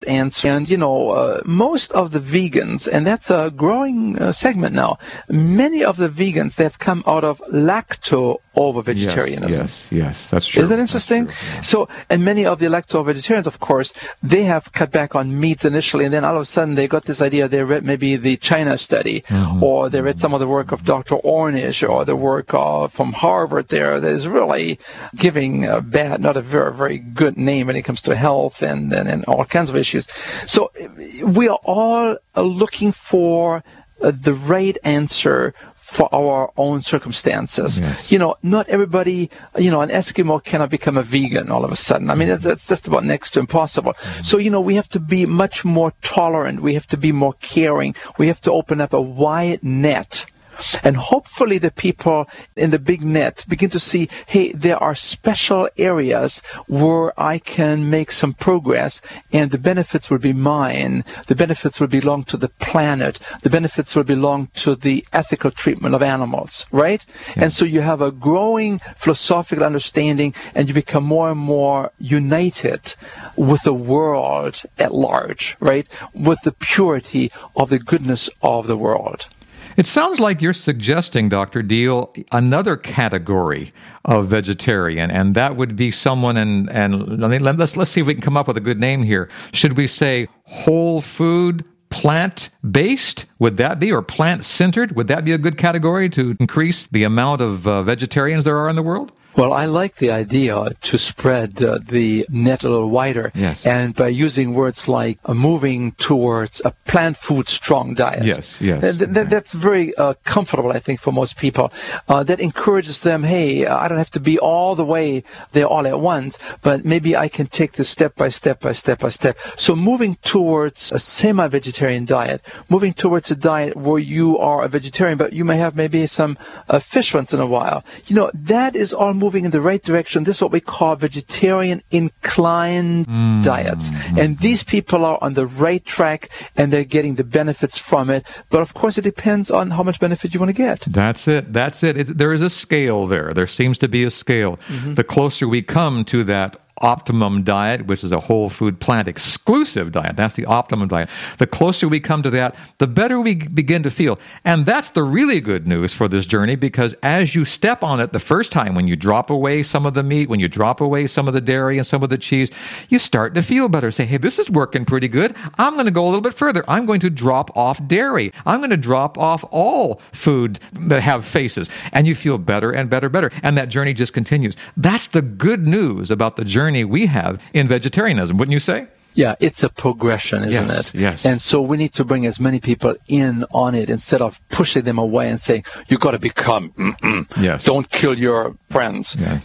answer. And, most of the vegans, and that's a growing segment now, many of the vegans, they've come out of lacto-ovo-vegetarianism. Yes, that's true. Isn't that interesting? That's true, yeah. So, and many of the lacto-vegetarians, of course, they have cut back on meats initially, and then all of a sudden they got this idea. They read maybe the China study, or they read some of the work of Dr. Ornish, or the work from Harvard there that is really giving not a very, very good name when it comes to health and all kinds of issues. So we are all looking for the right answer for our own circumstances. Yes. Not everybody, an Eskimo cannot become a vegan all of a sudden. I mean, that's just about next to impossible. So, we have to be much more tolerant. We have to be more caring. We have to open up a wide net. And hopefully the people in the big net begin to see, hey, there are special areas where I can make some progress, and the benefits will be mine. The benefits will belong to the planet. The benefits will belong to the ethical treatment of animals, right? Yeah. And so you have a growing philosophical understanding, and you become more and more united with the world at large, right? With the purity of the goodness of the world. It sounds like you're suggesting, Dr. Deal, another category of vegetarian, and that would be someone, and let's see if we can come up with a good name here. Should we say whole food, plant-based? Would that be, or plant-centered? Would that be a good category to increase the amount of vegetarians there are in the world? Well, I like the idea to spread the net a little wider. Yes. And by using words like moving towards a plant food strong diet. Yes. That's very comfortable, I think, for most people. That encourages them, hey, I don't have to be all the way there all at once, but maybe I can take this step by step. So moving towards a semi-vegetarian diet, moving towards a diet where you are a vegetarian, but you may have maybe some fish once in a while. That is all moving in the right direction. This is what we call vegetarian inclined diets. And these people are on the right track, and they're getting the benefits from it. But of course, it depends on how much benefit you want to get. That's it. There is a scale there. There seems to be a scale. Mm-hmm. The closer we come to that optimum diet, which is a whole food plant exclusive diet. That's the optimum diet. The closer we come to that, the better we begin to feel. And that's the really good news for this journey, because as you step on it the first time, when you drop away some of the meat, when you drop away some of the dairy and some of the cheese, you start to feel better. Say, hey, this is working pretty good. I'm going to go a little bit further. I'm going to drop off dairy. I'm going to drop off all food that have faces. And you feel better and better. And that journey just continues. That's the good news about the journey we have in vegetarianism, wouldn't you say? Yeah, it's a progression, isn't it? Yes. And so we need to bring as many people in on it instead of pushing them away and saying, you got to become, yes, don't kill your friends. Yeah.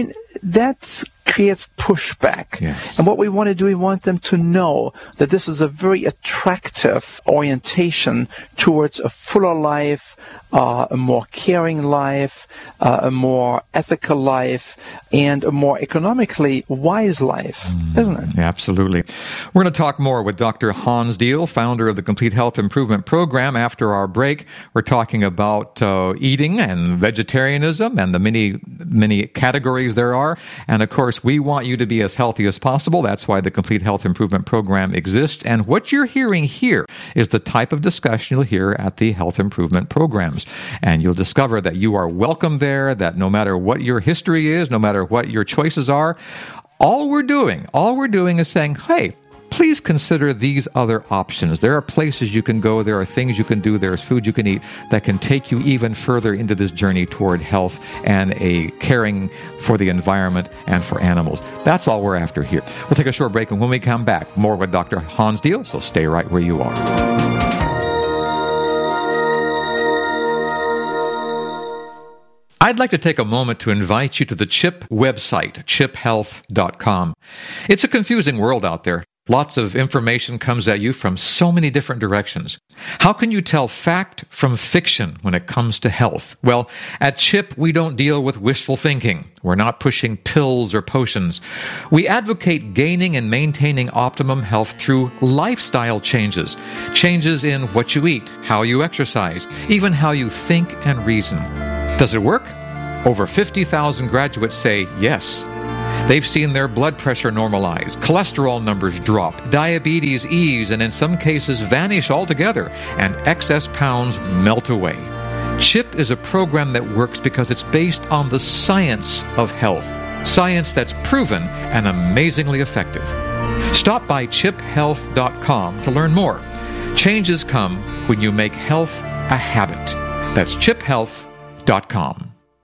That creates pushback. Yes. And what we want to do, we want them to know that this is a very attractive orientation towards a fuller life, a more caring life, a more ethical life, and a more economically wise life, isn't it? Absolutely. We're going to talk more with Dr. Hans Deal, founder of the Complete Health Improvement Program. After our break, we're talking about eating and vegetarianism and the many categories there are. And of course, we want you to be as healthy as possible. That's why the Complete Health Improvement Program exists. And what you're hearing here is the type of discussion you'll hear at the Health Improvement Programs. And you'll discover that you are welcome there, that no matter what your history is, no matter what your choices are, all we're doing is saying, hey, please consider these other options. There are places you can go, there are things you can do, there's food you can eat that can take you even further into this journey toward health and a caring for the environment and for animals. That's all we're after here. We'll take a short break, and when we come back, more with Dr. Hans Deal, so stay right where you are. I'd like to take a moment to invite you to the CHIP website, chiphealth.com. It's a confusing world out there. Lots of information comes at you from so many different directions. How can you tell fact from fiction when it comes to health? Well, at CHIP, we don't deal with wishful thinking. We're not pushing pills or potions. We advocate gaining and maintaining optimum health through lifestyle changes. Changes in what you eat, how you exercise, even how you think and reason. Does it work? Over 50,000 graduates say yes. They've seen their blood pressure normalize, cholesterol numbers drop, diabetes ease, and in some cases vanish altogether, and excess pounds melt away. CHIP is a program that works because it's based on the science of health, science that's proven and amazingly effective. Stop by chiphealth.com to learn more. Changes come when you make health a habit. That's chiphealth.com.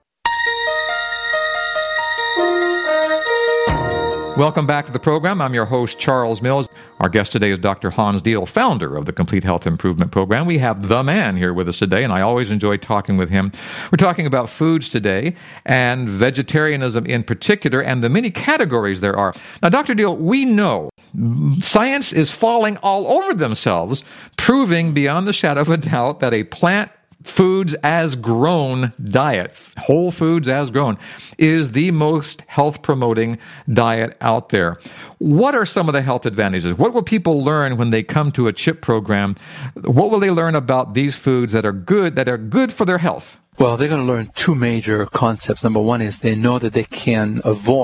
Welcome back to the program. I'm your host, Charles Mills. Our guest today is Dr. Hans Diehl, founder of the Complete Health Improvement Program. We have the man here with us today, and I always enjoy talking with him. We're talking about foods today, and vegetarianism in particular, and the many categories there are. Now, Dr. Diehl, we know science is falling all over themselves, proving beyond the shadow of a doubt that a plant foods as grown diet, whole foods as grown, is the most health promoting diet out there. What are some of the health advantages? What will people learn when they come to a CHIP program? What will they learn about these foods that are good for their health? Well, they're going to learn two major concepts. Number one is they know that they can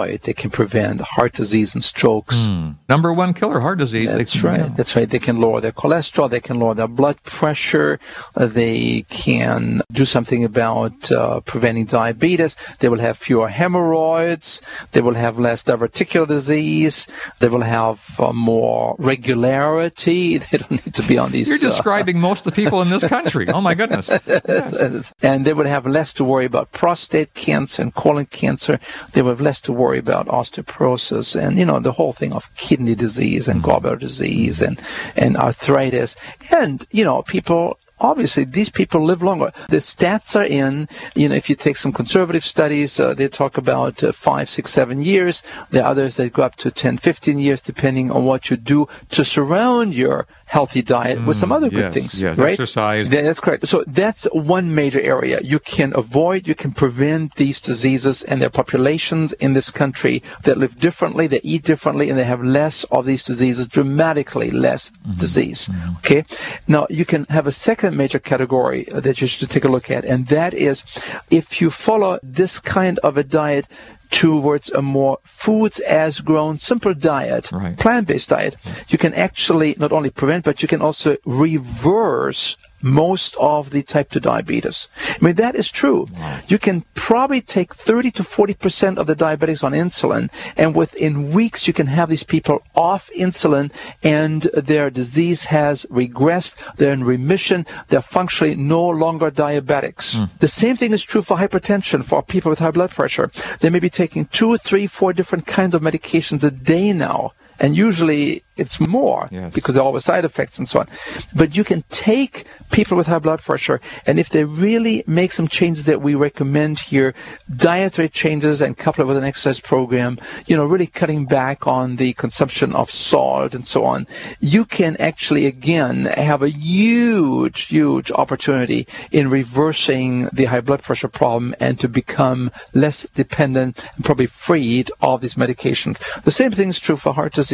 prevent heart disease and strokes. Number one killer, heart disease. That's right. That's right. They can lower their cholesterol. They can lower their blood pressure. They can do something about preventing diabetes. They will have fewer hemorrhoids. They will have less diverticular disease. They will have more regularity. They don't need to be on these. You're describing most of the people in this country. Oh, my goodness. Yes. And they would have less to worry about prostate cancer and colon cancer. They would have less to worry about osteoporosis and, the whole thing of kidney disease and gallbladder disease and arthritis. And, people... Obviously, these people live longer. The stats are in, if you take some conservative studies, they talk about 5, 6, 7 years. There are others that go up to 10, 15 years, depending on what you do to surround your healthy diet with some other good things. Yes, right? Exercise. That's correct. So that's one major area. You can prevent these diseases, and there are populations in this country that live differently, they eat differently, and they have less of these diseases, dramatically less disease. Okay? Now, you can have a second major category that you should take a look at, and that is if you follow this kind of a diet towards a more foods as grown, simple diet, plant-based diet, you can actually not only prevent, but you can also reverse most of the type 2 diabetes. I mean, that is true. Wow. You can probably take 30 to 40% of the diabetics on insulin, and within weeks you can have these people off insulin, and their disease has regressed, they're in remission, they're functionally no longer diabetics. The same thing is true for hypertension, for people with high blood pressure. They may be taking 2, 3, 4 different kinds of medications a day now. And usually it's more because of all the side effects and so on. But you can take people with high blood pressure, and if they really make some changes that we recommend here, dietary changes and couple it with an exercise program, really cutting back on the consumption of salt and so on, you can actually, again, have a huge, huge opportunity in reversing the high blood pressure problem and to become less dependent and probably freed of these medications. The same thing is true for heart disease.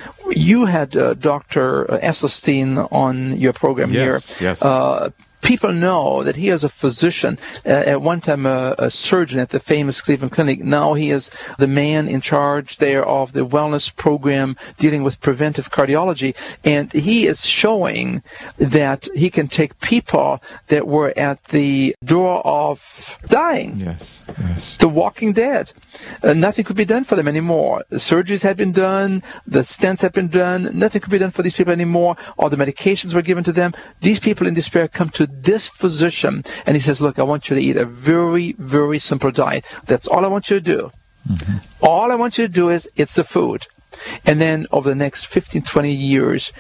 You had Dr. Esselstyn on your program here. Yes. People know that he is a physician, at one time a surgeon at the famous Cleveland Clinic. Now he is the man in charge there of the wellness program dealing with preventive cardiology. And he is showing that he can take people that were at the door of dying. Yes. The walking dead. Nothing could be done for them anymore. The surgeries had been done. The stents had been done. Nothing could be done for these people anymore. All the medications were given to them. These people in despair come to this physician, and he says, look, I want you to eat a very, very simple diet. That's all I want you to do. All I want you to do is it's the food. And then over the next 15, 20 years,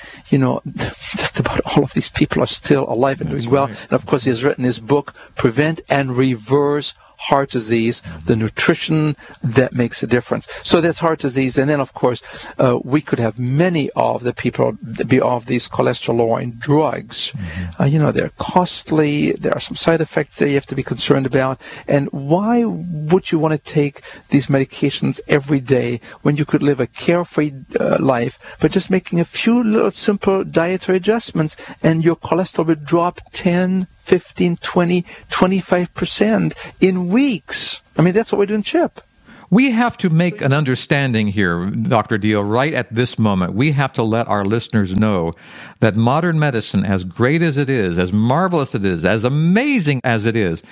just about all of these people are still alive and doing well. And of course, he has written his book, Prevent and Reverse Heart Disease, the nutrition that makes a difference. So that's heart disease. And then, of course, we could have many of the people be off these cholesterol-lowering drugs. They're costly. There are some side effects that you have to be concerned about. And why would you want to take these medications every day when you could live a carefree life by just making a few little simple dietary adjustments, and your cholesterol would drop 10, 15, 20, 25% in weeks. I mean, that's what we do in CHIP. We have to make an understanding here, Dr. Deal, right at this moment. We have to let our listeners know that modern medicine, as great as it is, as marvelous it is, as amazing as it is,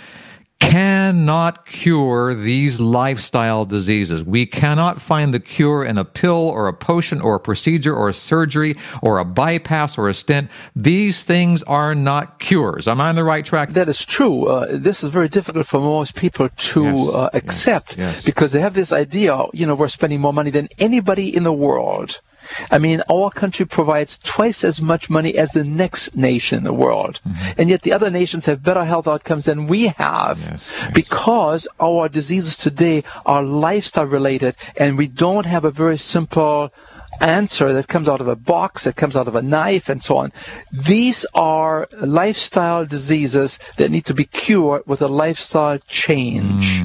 cannot cure these lifestyle diseases. We cannot find the cure in a pill or a potion or a procedure or a surgery or a bypass or a stent. These things are not cures. Am I on the right track? That is true. This is very difficult for most people to accept because they have this idea, we're spending more money than anybody in the world. I mean, our country provides twice as much money as the next nation in the world. Mm-hmm. And yet the other nations have better health outcomes than we have because our diseases today are lifestyle related and we don't have a very simple answer that comes out of a box, that comes out of a knife, and so on. These are lifestyle diseases that need to be cured with a lifestyle change.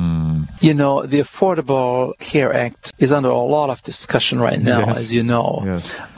The Affordable Care Act is under a lot of discussion right now, as you know.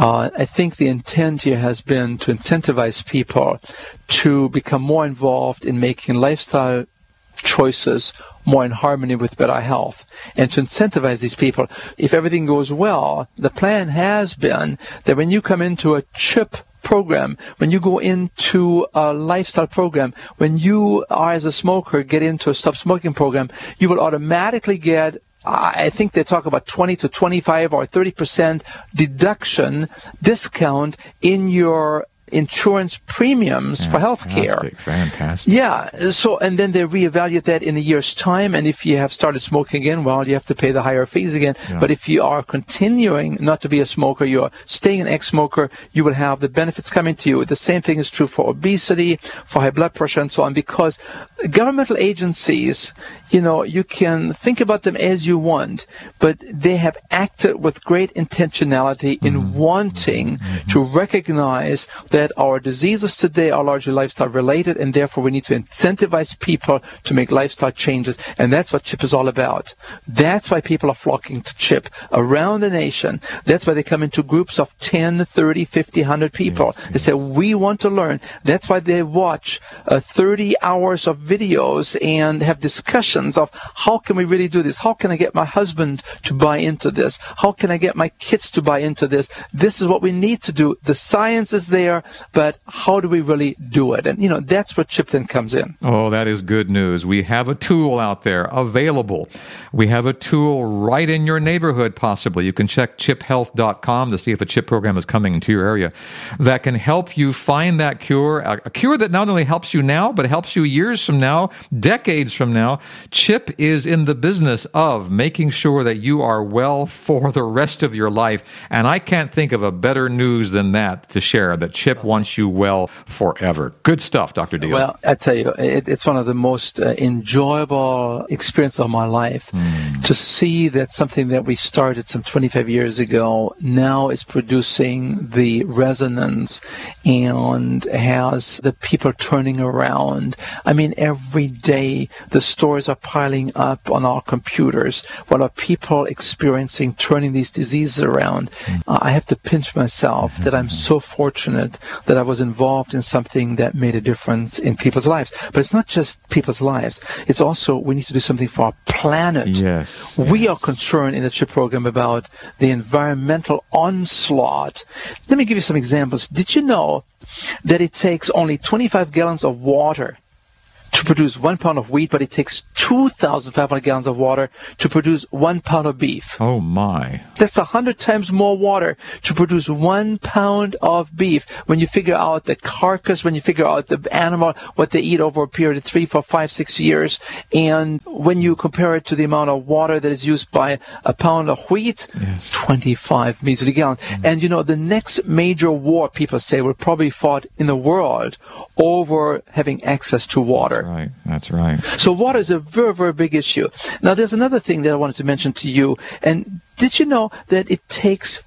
I think the intent here has been to incentivize people to become more involved in making lifestyle choices more in harmony with better health, and to incentivize these people. If everything goes well, the plan has been that when you come into a CHIP program, when you go into a lifestyle program, when you are as a smoker get into a stop smoking program, you will automatically get, I think they talk about 20 to 25 or 30% deduction discount in your insurance premiums for health care. Fantastic. Yeah. So, and then they reevaluate that in a year's time. And if you have started smoking again, well, you have to pay the higher fees again. Yeah. But if you are continuing not to be a smoker, you're staying an ex-smoker, you will have the benefits coming to you. The same thing is true for obesity, for high blood pressure, and so on, because governmental agencies, you can think about them as you want, but they have acted with great intentionality in wanting to recognize that our diseases today are largely lifestyle related, and therefore we need to incentivize people to make lifestyle changes. And that's what CHIP is all about. That's why people are flocking to CHIP around the nation. That's why they come into groups of 10, 30, 50, 100 people. They say, we want to learn. That's why they watch 30 hours of videos and have discussions of how can we really do this? How can I get my husband to buy into this? How can I get my kids to buy into this? This is what we need to do. The science is there, but how do we really do it? And, that's where CHIP then comes in. Oh, that is good news. We have a tool out there available. We have a tool right in your neighborhood, possibly. You can check chiphealth.com to see if a CHIP program is coming into your area that can help you find that cure, a cure that not only helps you now, but helps you years from now, decades from now. CHIP is in the business of making sure that you are well for the rest of your life. And I can't think of a better news than that to share, that CHIP wants you well forever. Good stuff, Dr. Deal. Well, I tell you, it's one of the most enjoyable experiences of my life to see that something that we started some 25 years ago now is producing the resonance and has the people turning around. I mean, every day the stories are piling up on our computers. What are people experiencing turning these diseases around? I have to pinch myself that I'm so fortunate that I was involved in something that made a difference in people's lives. But it's not just people's lives. It's also we need to do something for our planet. Yes. We are concerned in the CHIP program about the environmental onslaught. Let me give you some examples. Did you know that it takes only 25 gallons of water to produce 1 pound of wheat, but it takes 2,500 gallons of water to produce 1 pound of beef? Oh, my. That's 100 times more water to produce 1 pound of beef. When you figure out the carcass, when you figure out the animal, what they eat over a period of 3, 4, 5, 6 years, and when you compare it to the amount of water that is used by a pound of wheat, 25 measly gallons. And, the next major war, people say, will probably be fought in the world over having access to water. That's right. So water is a very, very big issue. Now, there's another thing that I wanted to mention to you. And did you know that it takes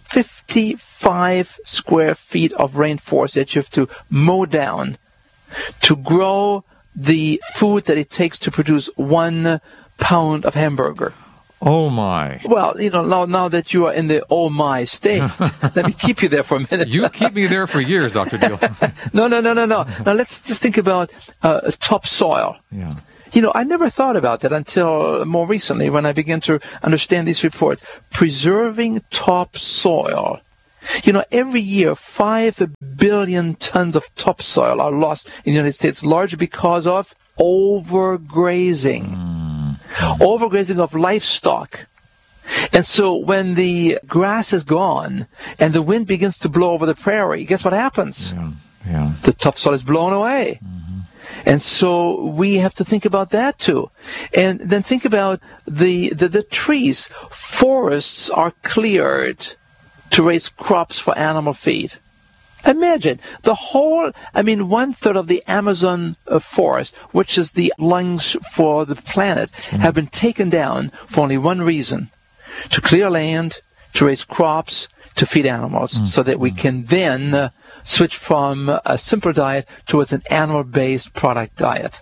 55 square feet of rainforest that you have to mow down to grow the food that it takes to produce 1 pound of hamburger? Oh, my. Well, now that you are in the oh, my state, let me keep you there for a minute. You keep me there for years, Dr. Deal. No. Now, let's just think about topsoil. Yeah. I never thought about that until more recently when I began to understand these reports. Preserving topsoil. Every year, 5 billion tons of topsoil are lost in the United States, largely because of overgrazing. Overgrazing of livestock. And so when the grass is gone and the wind begins to blow over the prairie, guess what happens? Yeah. The topsoil is blown away. And so we have to think about that too. And then think about the trees. Forests are cleared to raise crops for animal feed. Imagine the whole, 1/3 of the Amazon forest, which is the lungs for the planet, have been taken down for only one reason: to clear land, to raise crops, to feed animals, so that we can then switch from a simple diet towards an animal-based product diet.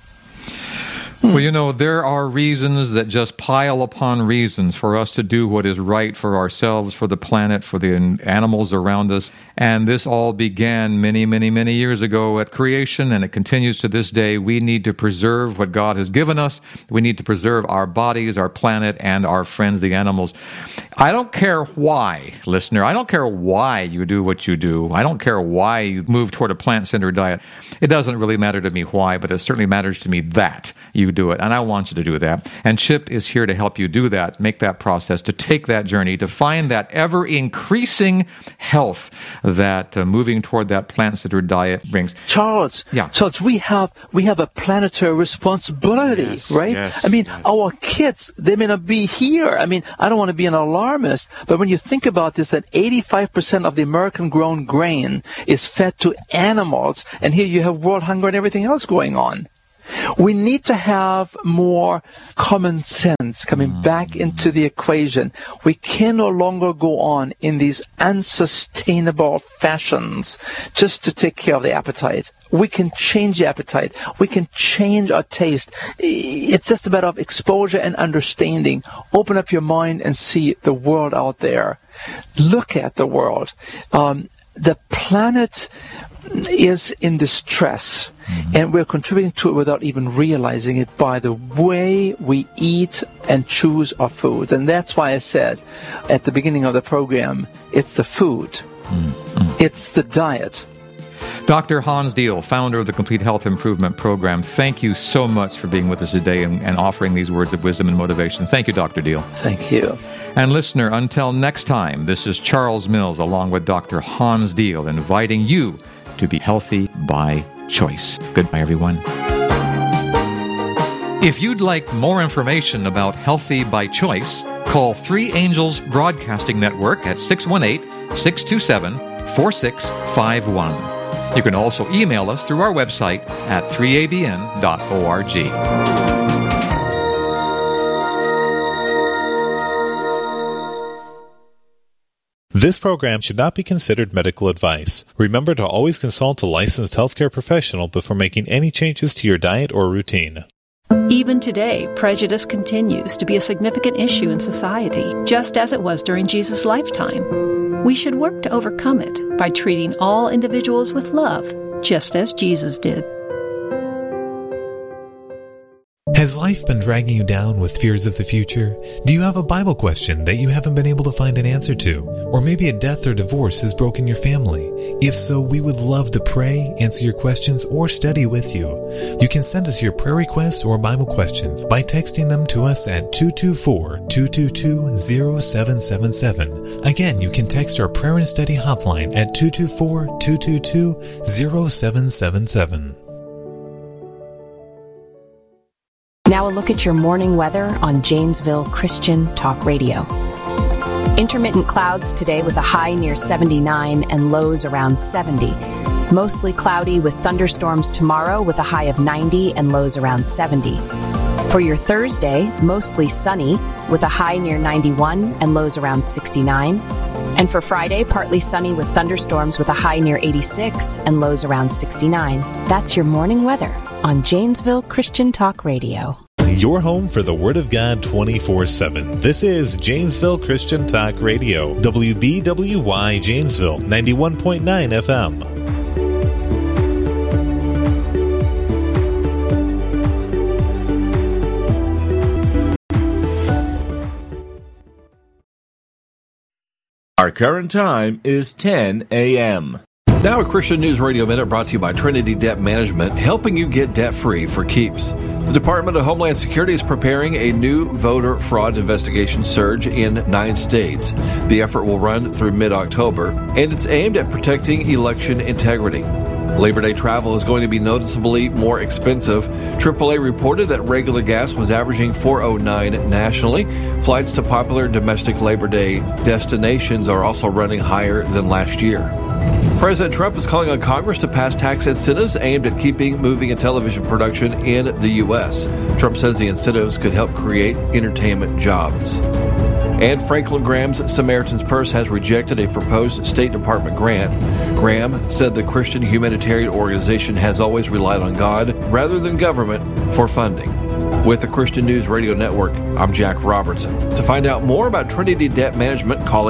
Well, there are reasons that just pile upon reasons for us to do what is right for ourselves, for the planet, for the animals around us. And this all began many, many, many years ago at creation, and it continues to this day. We need to preserve what God has given us. We need to preserve our bodies, our planet, and our friends, the animals. I don't care why, listener. I don't care why you do what you do. I don't care why you move toward a plant-centered diet. It doesn't really matter to me why, but it certainly matters to me that you do it, and I want you to do that. And Chip is here to help you do that, make that process, to take that journey, to find that ever-increasing health that moving toward that plant-centered diet brings. Charles, we have a planetary responsibility, right? Yes, our kids, they may not be here. I don't want to be an alarmist, but when you think about this, that 85% of the American-grown grain is fed to animals, and here you have world hunger and everything else going on. We need to have more common sense coming back into the equation. We can no longer go on in these unsustainable fashions just to take care of the appetite. We can change the appetite. We can change our taste. It's just a matter of exposure and understanding. Open up your mind and see the world out there. Look at the world. The planet is in distress, and we're contributing to it without even realizing it by the way we eat and choose our food. And that's why I said at the beginning of the program, it's the food. It's the diet. Dr. Hans Diehl, founder of the Complete Health Improvement Program, thank you so much for being with us today and offering these words of wisdom and motivation. Thank you, Dr. Diehl. Thank you. And listener, until next time, this is Charles Mills along with Dr. Hans Diehl inviting you to be healthy by choice. Goodbye, everyone. If you'd like more information about Healthy by Choice, call 3 Angels Broadcasting Network at 618-627-4651. You can also email us through our website at 3abn.org. This program should not be considered medical advice. Remember to always consult a licensed healthcare professional before making any changes to your diet or routine. Even today, prejudice continues to be a significant issue in society, just as it was during Jesus' lifetime. We should work to overcome it by treating all individuals with love, just as Jesus did. Has life been dragging you down with fears of the future? Do you have a Bible question that you haven't been able to find an answer to? Or maybe a death or divorce has broken your family? If so, we would love to pray, answer your questions, or study with you. You can send us your prayer requests or Bible questions by texting them to us at 224-222-0777. Again, you can text our prayer and study hotline at 224-222-0777. Now a look at your morning weather on Janesville Christian Talk Radio. Intermittent clouds today with a high near 79 and lows around 70. Mostly cloudy with thunderstorms tomorrow with a high of 90 and lows around 70. For your Thursday, mostly sunny with a high near 91 and lows around 69. And for Friday, partly sunny with thunderstorms with a high near 86 and lows around 69. That's your morning weather on Janesville Christian Talk Radio. Your home for the Word of God 24/7. This is Janesville Christian Talk Radio. WBWY Janesville, 91.9 FM. Our current time is 10 a.m. Now a Christian News Radio Minute brought to you by Trinity Debt Management, helping you get debt-free for keeps. The Department of Homeland Security is preparing a new voter fraud investigation surge in 9 states. The effort will run through mid-October, and it's aimed at protecting election integrity. Labor Day travel is going to be noticeably more expensive. AAA reported that regular gas was averaging $4.09 nationally. Flights to popular domestic Labor Day destinations are also running higher than last year. President Trump is calling on Congress to pass tax incentives aimed at keeping movie and television production in the U.S. Trump says the incentives could help create entertainment jobs. And Franklin Graham's Samaritan's Purse has rejected a proposed State Department grant. Graham said the Christian humanitarian organization has always relied on God rather than government for funding. With the Christian News Radio Network, I'm Jack Robertson. To find out more about Trinity Debt Management, call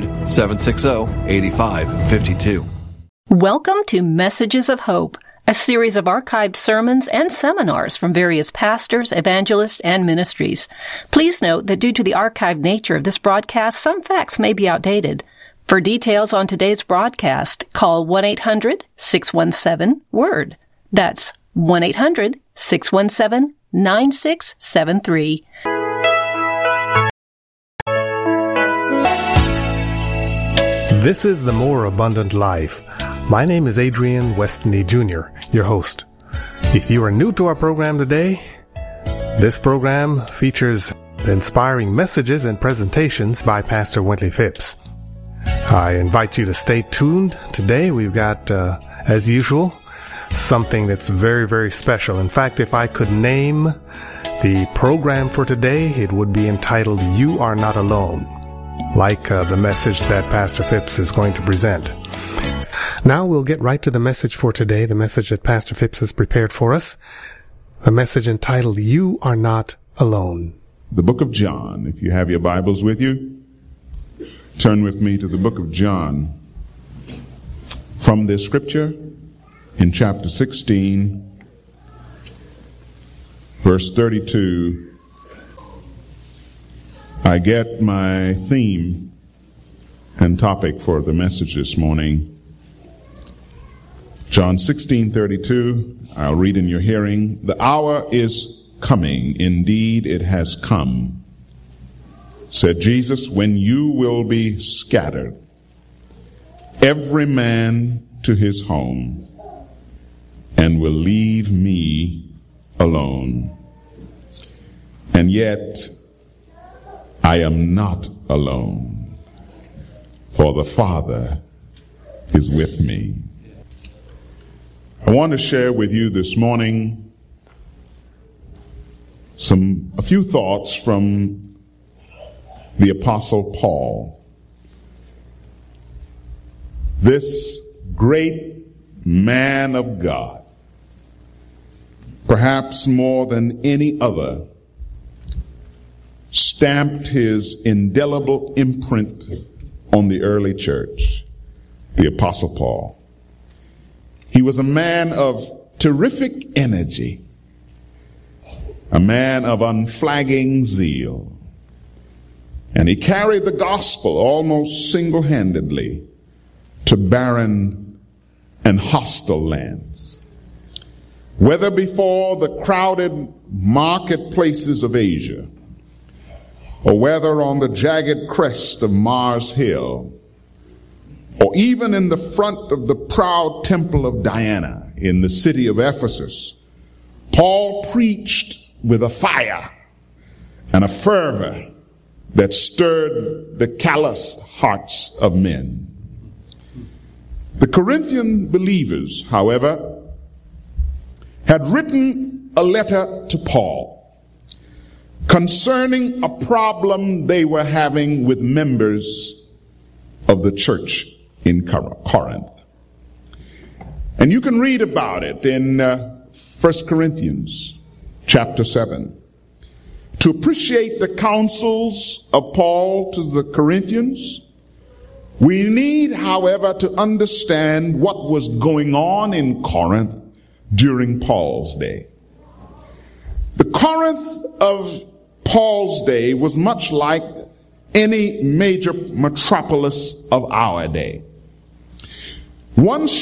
800-760-8552. Welcome to Messages of Hope, a series of archived sermons and seminars from various pastors, evangelists, and ministries. Please note that due to the archived nature of this broadcast, some facts may be outdated. For details on today's broadcast, call 1-800-617-WORD. That's 1-800-617-9673. This is The More Abundant Life. My name is Adrian Westney Jr., your host. If you are new to our program today, this program features inspiring messages and presentations by Pastor Wintley Phipps. I invite you to stay tuned. Today we've got, as usual, something that's very, very special. In fact, if I could name the program for today, it would be entitled You Are Not Alone, like the message that Pastor Phipps is going to present. Now we'll get right to the message for today, the message that Pastor Phipps has prepared for us, a message entitled You Are Not Alone. The book of John. If you have your Bibles with you, turn with me to the book of John. From this scripture in chapter 16, verse 32, I get my theme and topic for the message this morning. John 16:32, I'll read in your hearing. The hour is coming, indeed it has come, said Jesus, when you will be scattered, every man to his home, and will leave me alone. And yet I am not alone, for the Father is with me. I want to share with you this morning a few thoughts from the Apostle Paul. This great man of God, perhaps more than any other, stamped his indelible imprint on the early church, the Apostle Paul. He was a man of terrific energy, a man of unflagging zeal, and he carried the gospel almost single-handedly to barren and hostile lands. Whether before the crowded marketplaces of Asia, or whether on the jagged crest of Mars Hill, or even in the front of the proud temple of Diana in the city of Ephesus, Paul preached with a fire and a fervor that stirred the calloused hearts of men. The Corinthian believers, however, had written a letter to Paul concerning a problem they were having with members of the church in Corinth. And you can read about it in 1 Corinthians chapter 7. To appreciate the counsels of Paul to the Corinthians, we need, however, to understand what was going on in Corinth during Paul's day. The Corinth of Paul's day was much like any major metropolis of our day. One